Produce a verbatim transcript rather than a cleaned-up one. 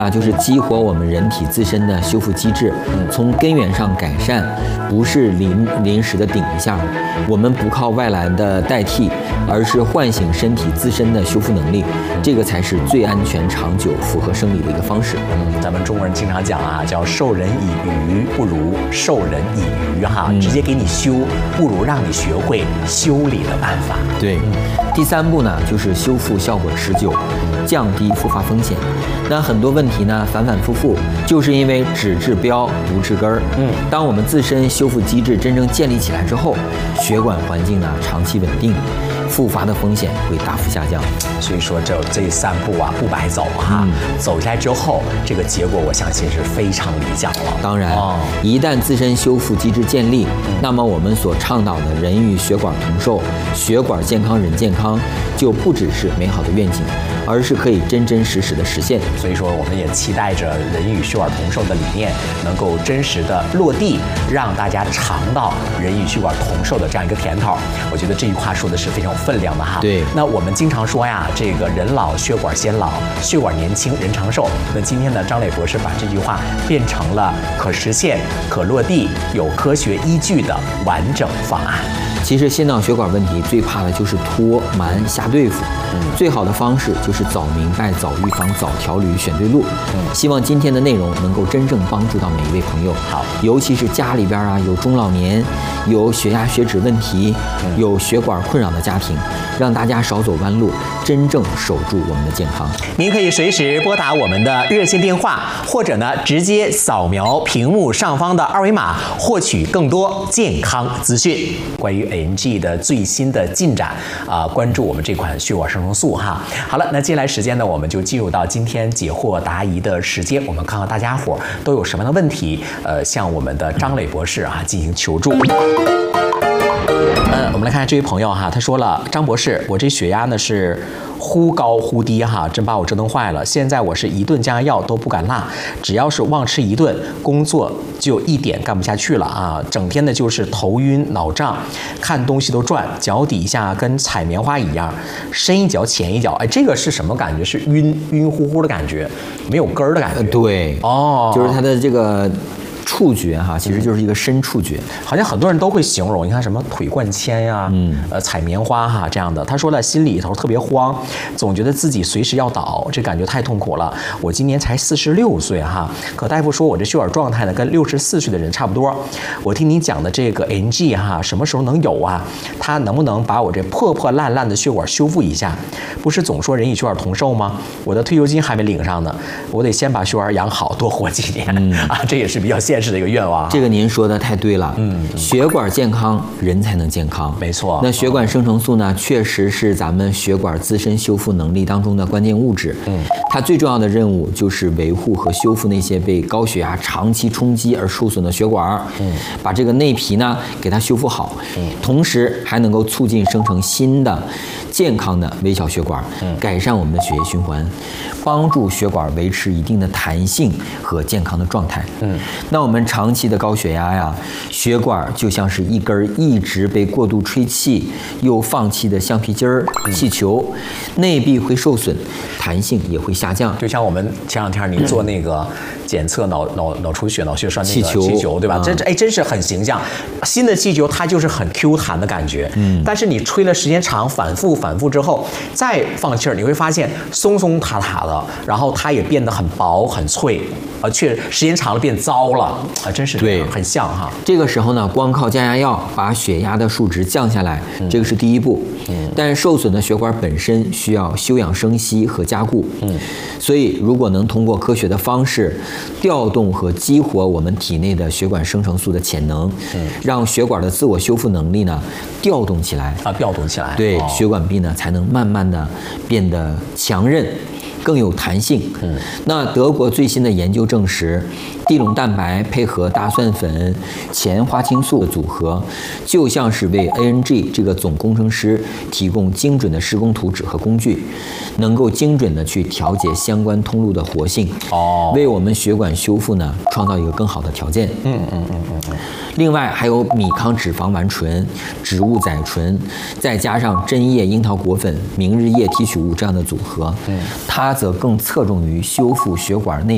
啊，就是激活我们人体自身的修复机制，从根源上改善，不是临临时的顶一下，我们不靠外来的代替，而是唤醒身体自身的修复能力，这个才是最安全、长久、符合生理的一个方式。 嗯，咱们中国人经常讲啊，叫授人以鱼不如授人以渔哈， 嗯、 直接给你修，不如让你学会修理的办法。 对，第三步呢，就是修复效果持久，降低复发风险。那很多问题呢，反反复复，就是因为只治标不治根儿。嗯，当我们自身修复机制真正建立起来之后，血管环境呢长期稳定，复发的风险会大幅下降。 所以说这这三步啊不白走哈，嗯、走下来之后，这个结果我相信是非常理想了。 当然，哦、一旦自身修复机制建立，嗯、那么我们所倡导的人与血管同寿，血管健康人健康，就不只是美好的愿景，而是可以真真实实的实现。 所以说，我们也期待着人与血管同寿的理念能够真实的落地，让大家尝到人与血管同寿的这样一个甜头。我觉得这句话说的是非常有分量的哈。 对。 那我们经常说呀，这个人老血管先老，血管年轻人长寿。那今天呢，张磊博士把这句话变成了可实现、可落地、有科学依据的完整方案。 其实心脑血管问题最怕的就是拖瞒瞎对付，嗯，最好的方式就是早明白、早预防、早调理、选对路。嗯，希望今天的内容能够真正帮助到每一位朋友。 好， 尤其是家里边啊有中老年、有血压血脂问题、嗯、有血管困扰的家庭，让大家少走弯路，真正守住我们的健康。 您可以随时拨打我们的热线电话，或者呢直接扫描屏幕上方的二维码，获取更多健康资讯。关于 A N G 的最新的进展啊、呃，关注我们这款血管生成素哈。好了，那接下来时间呢，我们就进入到今天解惑答疑的时间，我们看看大家伙都有什么样的问题，呃，向我们的张磊博士啊进行求助。呃，我们来看看这位朋友哈，他说了，张博士，我这血压呢是忽高忽低哈，真把我折腾坏了。现在我是一顿降压药都不敢落，只要是忘吃一顿，工作就一点干不下去了啊！整天的就是头晕脑胀，看东西都转，脚底下跟踩棉花一样，深一脚浅一脚。哎，这个是什么感觉？是晕晕乎乎的感觉，没有根儿的感觉。 呃、对， 哦， 就是它的这个。触觉哈，其实就是一个深触觉， 好像很多人都会形容。你看什么腿灌铅呀，嗯，呃，踩棉花哈这样的。他说了，心里头特别慌，总觉得自己随时要倒，这感觉太痛苦了。我今年才四十六岁哈，可大夫说我这血管状态呢跟六十四岁的人差不多。我听你讲的这个 A N G 哈，什么时候能有啊？它能不能把我这破破烂烂的血管修复一下？不是总说人与血管同寿吗？我的退休金还没领上呢，我得先把血管养好，多活几年、嗯、啊，这也是比较现实的一个愿望。 这个您说的太对了，嗯，血管健康，人才能健康， 没错。 那血管生成素呢，确实是咱们血管自身修复能力当中的关键物质。嗯，它最重要的任务就是维护和修复那些被高血压长期冲击而受损的血管，嗯，把这个内皮呢给它修复好，嗯，同时还能够促进生成新的健康的微小血管，嗯，改善我们的血液循环，帮助血管维持一定的弹性和健康的状态。嗯，那我们长期的高血压呀，血管就像是一根一直被过度吹气又放气的橡皮筋儿、气球，内壁会受损，弹性也会下降。 就像我们前两天您做那个检测脑脑脑出血、脑血栓那个气球，气球对吧？嗯、这这哎，真是很形象。新的气球它就是很 Q 弹的感觉，嗯，但是你吹了时间长，反复反复之后再放气儿，你会发现松松塌塌的，然后它也变得很薄很脆，而且时间长了变糟了啊，真是对，很像哈。 这个时候呢，光靠降压药把血压的数值降下来，嗯、这个是第一步。嗯，但受损的血管本身需要休养生息和加固。嗯，所以如果能通过科学的方式调动和激活我们体内的血管生成素的潜能，嗯，让血管的自我修复能力呢调动起来啊，调动起来， 对，哦、血管壁呢才能慢慢的变得强韧。更有弹性。嗯，那德国最新的研究证实，地龙蛋白配合大蒜粉、前花青素的组合，就像是为 A N G 这个总工程师提供精准的施工图纸和工具，能够精准的去调节相关通路的活性，哦，为我们血管修复呢创造一个更好的条件。嗯嗯嗯嗯嗯。另外还有米糠脂肪烷醇、植物甾醇，再加上针叶樱桃果粉、明日叶提取物这样的组合，嗯，它则更侧重于修复血管内